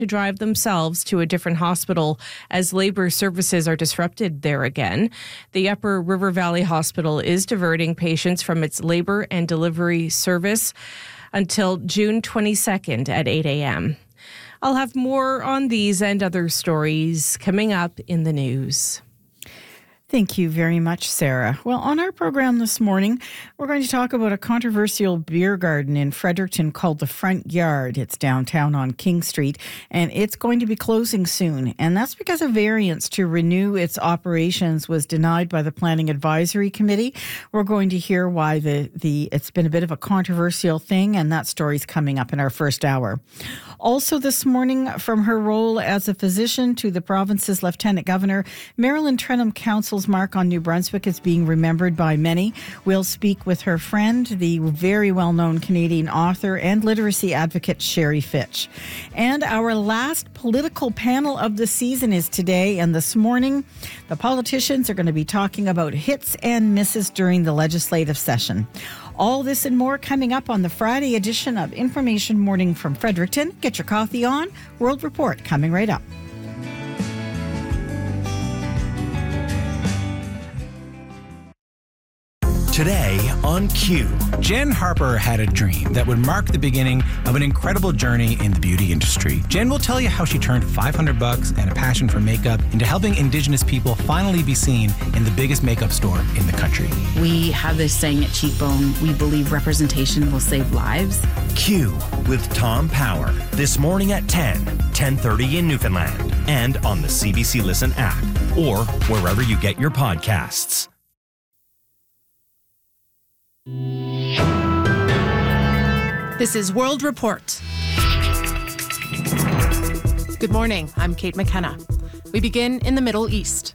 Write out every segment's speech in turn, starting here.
to drive themselves to a different hospital as labor services are disrupted there again. The Upper River Valley Hospital is diverting patients from its labor and delivery service until June 22nd at 8 a.m. I'll have more on these and other stories coming up in the news. Thank you very much, Sarah. Well, on our program this morning, we're going to talk about a controversial beer garden in Fredericton called the Front Yard. It's downtown on King Street, and it's going to be closing soon. And that's because a variance to renew its operations was denied by the Planning Advisory Committee. We're going to hear why it's been a bit of a controversial thing, and that story's coming up in our first hour. Also this morning, from her role as a physician to the province's Lieutenant Governor, Marilyn Trenholm Council's mark on New Brunswick is being remembered by many. We'll speak with her friend, the very well-known Canadian author and literacy advocate Sherry Fitch. And our last political panel of the season is today, and this morning, the politicians are going to be talking about hits and misses during the legislative session. All this and more coming up on the Friday edition of Information Morning from Fredericton. Get your coffee on. World Report coming right up. Today on Q. Jen Harper had a dream that would mark the beginning of an incredible journey in the beauty industry. Jen will tell you how she turned $500 and a passion for makeup into helping Indigenous people finally be seen in the biggest makeup store in the country. We have this saying at Cheekbone, we believe representation will save lives. Q with Tom Power. This morning at 10:30 in Newfoundland, and on the CBC Listen app, or wherever you get your podcasts. This is World Report. Good morning, I'm Kate McKenna. We begin in the Middle East.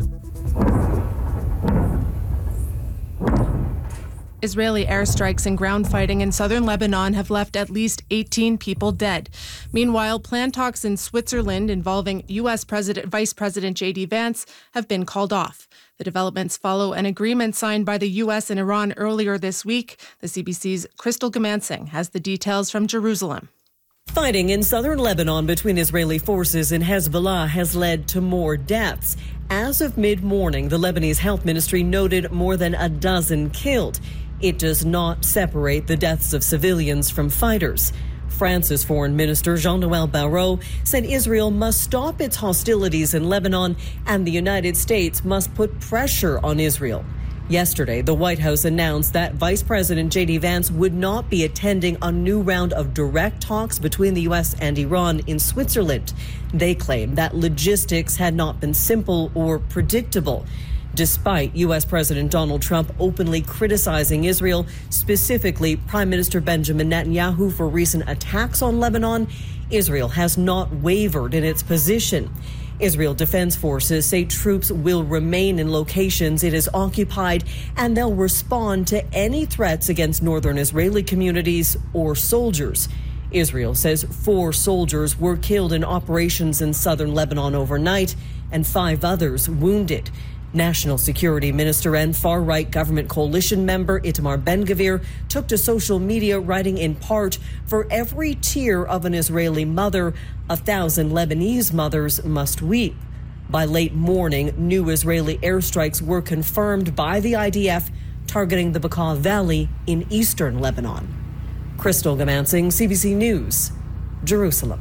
Israeli airstrikes and ground fighting in southern Lebanon have left at least 18 people dead. Meanwhile, planned talks in Switzerland involving U.S. Vice President J.D. Vance have been called off. The developments follow an agreement signed by the U.S. and Iran earlier this week. The CBC's Crystal Gamansing has the details from Jerusalem. Fighting in southern Lebanon between Israeli forces and Hezbollah has led to more deaths. As of mid-morning, the Lebanese Health Ministry noted more than a dozen killed. It does not separate the deaths of civilians from fighters. France's Foreign Minister Jean-Noël Barrot said Israel must stop its hostilities in Lebanon and the United States must put pressure on Israel. Yesterday, the White House announced that Vice President J.D. Vance would not be attending a new round of direct talks between the U.S. and Iran in Switzerland. They claim that logistics had not been simple or predictable. Despite U.S. President Donald Trump openly criticizing Israel, specifically Prime Minister Benjamin Netanyahu, for recent attacks on Lebanon, Israel has not wavered in its position. Israel Defense Forces say troops will remain in locations it has occupied, and they'll respond to any threats against northern Israeli communities or soldiers. Israel says 4 soldiers were killed in operations in southern Lebanon overnight and 5 others wounded. National Security Minister and far-right government coalition member Itamar Ben-Gvir took to social media, writing in part, "For every tear of an Israeli mother, 1,000 Lebanese mothers must weep." By late morning, new Israeli airstrikes were confirmed by the IDF, targeting the Bekaa Valley in eastern Lebanon. Crystal Gamansing, CBC News, Jerusalem.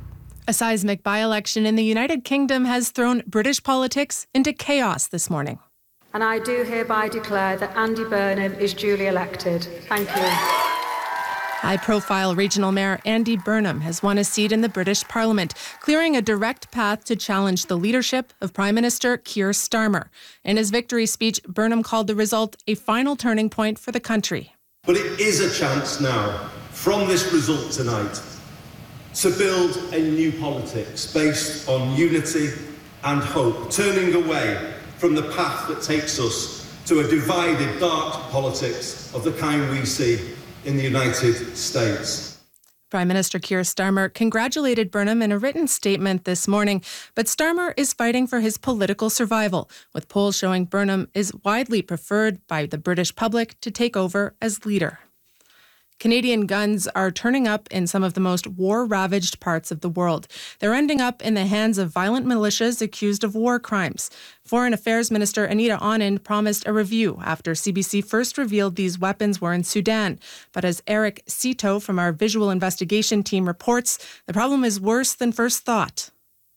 A seismic by-election in the United Kingdom has thrown British politics into chaos this morning. And I do hereby declare that Andy Burnham is duly elected. Thank you. High-profile regional mayor Andy Burnham has won a seat in the British Parliament, clearing a direct path to challenge the leadership of Prime Minister Keir Starmer. In his victory speech, Burnham called the result a final turning point for the country. But it is a chance now, from this result tonight, to build a new politics based on unity and hope, turning away from the path that takes us to a divided, dark politics of the kind we see in the United States. Prime Minister Keir Starmer congratulated Burnham in a written statement this morning, but Starmer is fighting for his political survival, with polls showing Burnham is widely preferred by the British public to take over as leader. Canadian guns are turning up in some of the most war-ravaged parts of the world. They're ending up in the hands of violent militias accused of war crimes. Foreign Affairs Minister Anita Anand promised a review after CBC first revealed these weapons were in Sudan. But as Eric Cito from our visual investigation team reports, the problem is worse than first thought.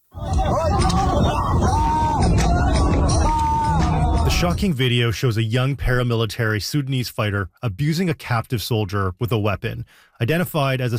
The shocking video shows a young paramilitary Sudanese fighter abusing a captive soldier with a weapon, identified as a